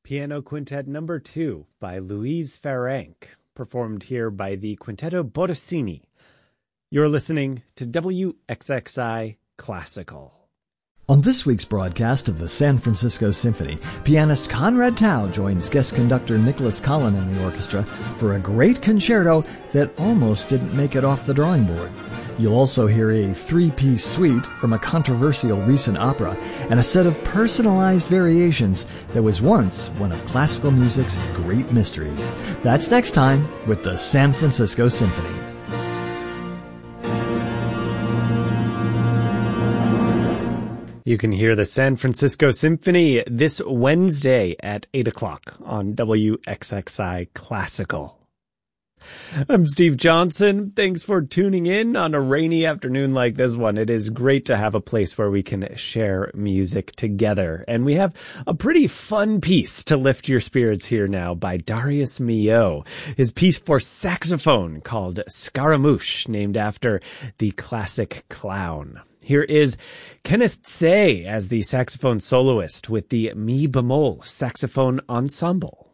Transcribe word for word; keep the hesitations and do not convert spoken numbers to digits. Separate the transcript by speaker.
Speaker 1: Piano Quintet Number two by Louise Ferenc, performed here by the Quintetto Bottesini. You're listening to W X X I Classical.
Speaker 2: On this week's broadcast of the San Francisco Symphony, pianist Conrad Tao joins guest conductor Nicholas Collin and the orchestra for a great concerto that almost didn't make it off the drawing board. You'll also hear a three-piece suite from a controversial recent opera and a set of personalized variations that was once one of classical music's great mysteries. That's next time with the San Francisco Symphony.
Speaker 1: You can hear the San Francisco Symphony this Wednesday at eight o'clock on W X X I Classical. I'm Steve Johnson. Thanks for tuning in on a rainy afternoon like this one. It is great to have a place where we can share music together. And we have a pretty fun piece to lift your spirits here now by Darius Milhaud. His piece for saxophone called Scaramouche, named after the classic clown. Here is Kenneth Tsay as the saxophone soloist with the Mi Bemol Saxophone Ensemble.